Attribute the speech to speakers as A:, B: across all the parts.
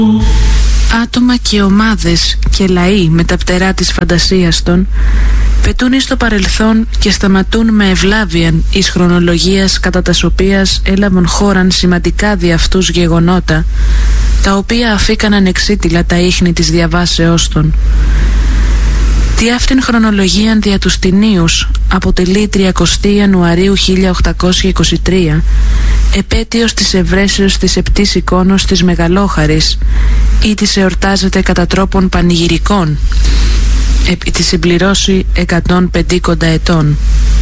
A: Άτομα και ομάδες και λαοί με τα πτερά της φαντασίας των πετούν εις το παρελθόν και σταματούν με ευλάβιαν εις χρονολογίας κατά τας οποίας έλαβαν χώραν σημαντικά δι' αυτούς γεγονότα, τα οποία αφήκαναν εξίτηλα τα ίχνη της διαβάσεώς των. Τι αυτήν χρονολογίαν δια τους τινίους αποτελεί 30 Ιανουαρίου 1823, επέτειος της ευρέσεως της επτής εικόνος της Μεγαλόχαρης, ή της εορτάζεται κατά τρόπον πανηγυρικών, επί τη συμπληρώση 150 ετών.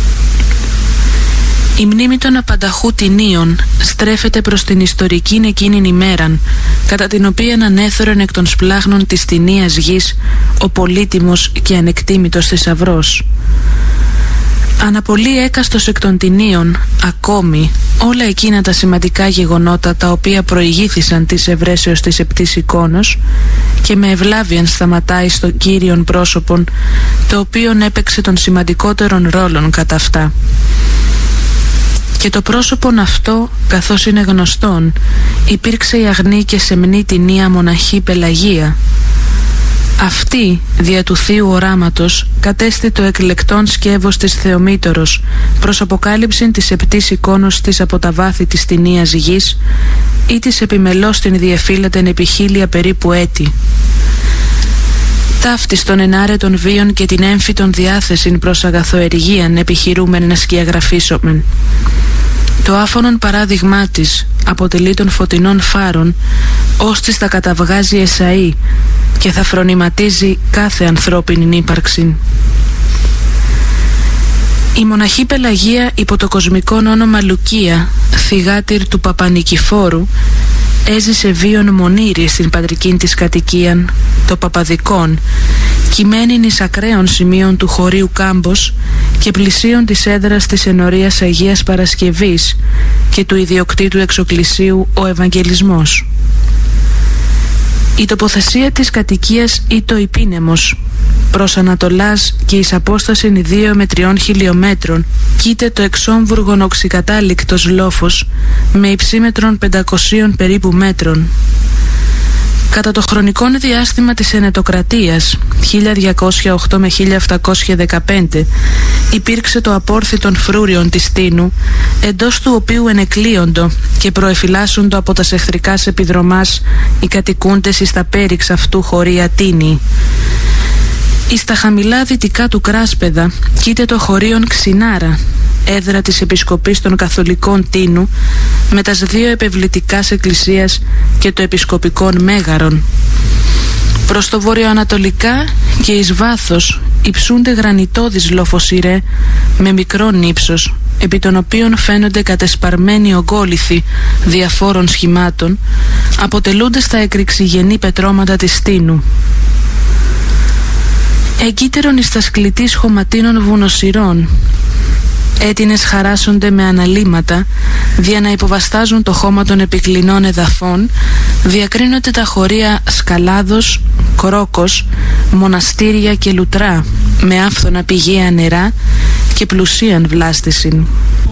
A: Η μνήμη των απανταχού τινίων στρέφεται προς την ιστορικήν εκείνην ημέραν, κατά την οποία ανέθωρεν εκ των σπλάχνων της τινίας γης ο πολύτιμος και ανεκτήμητος θησαυρός. Αναπολύει έκαστος εκ των τινίων ακόμη όλα εκείνα τα σημαντικά γεγονότα τα οποία προηγήθησαν της ευρέσεως της επτής εικόνος και με ευλάβιαν σταματάει στο κύριον πρόσωπον, το οποίον έπαιξε των σημαντικότερων ρόλων κατά αυτά. Και το πρόσωπον αυτό, καθώς είναι γνωστόν, υπήρξε η αγνή και σεμνή τινία μοναχή Πελαγία. Αυτή, δια του θείου οράματος, κατέστη το εκλεκτόν σκεύος της Θεομήτωρος προς αποκάλυψην της επτής εικόνος της από τα βάθη της τινίας γης ή της επιμελώς την διεφύλατεν επί 1000 περίπου έτη. Ταύτης των ενάρετων βίων και την έμφυτον διάθεσιν προς αγαθοεργίαν επιχειρούμεν να σκιαγραφίσομεν. Το άφωνον παράδειγμά της αποτελεί των φωτεινών φάρων, ώστις θα καταβγάζει εσαΐ και θα φρονηματίζει κάθε ανθρώπινη ύπαρξη. Η μοναχή Πελαγία υπό το κοσμικό όνομα Λουκία, θυγάτηρ του Παπανικηφόρου, έζησε βίον μονήρη στην πατρικήν της κατοικίαν, το Παπαδικών, κειμένην εις ακραίων σημείων του χωρίου Κάμπος και πλησίων της έδρας της ενορίας Αγίας Παρασκευής και του ιδιοκτήτου εξοκλησίου ο Ευαγγελισμός. Η τοποθεσία της κατοικίας ήτο Υπήνεμος, προς Ανατολάς και εις απόστασιν 2 με 3 χιλιομέτρων κοίται το εξόμβουργον οξυκατάληκτος λόφος με υψίμετρον 500 περίπου μέτρων. Κατά το χρονικό διάστημα της Ενετοκρατίας 1208 με 1715 υπήρξε το απόρθητον φρούριον της Τίνου, εντός του οποίου ενεκλείοντο και προεφυλάσσοντο από τας εχθρικάς επιδρομάς οι κατοικούντες εις τα πέριξ αυτού χωρία Τίνη. Εις τα χαμηλά δυτικά του Κράσπεδα κοίται το χωρίον Ξινάρα, έδρα της Επισκοπής των Καθολικών Τίνου, με τας 2 επευλητικάς εκκλησίας και το Επισκοπικόν Μέγαρον. Προς το βορειοανατολικά και εις βάθος υψούνται γρανιτώδεις λοφοσιρέ με μικρόν ύψος, επί των οποίων φαίνονται κατεσπαρμένοι ογκόληθοι διαφόρων σχημάτων, αποτελούνται στα εκρηξιγενή πετρώματα της Τίνου. Εγκύτερον εις τα σκλητής χωματίνων βουνοσυρών, έτινες χαράσσονται με αναλύματα, δια να υποβαστάζουν το χώμα των επικλινών εδαφών, διακρίνονται τα χωρία Σκαλάδος, Κρόκος, Μοναστήρια και Λουτρά, με άφθονα πηγαία νερά και πλουσίαν βλάστησιν.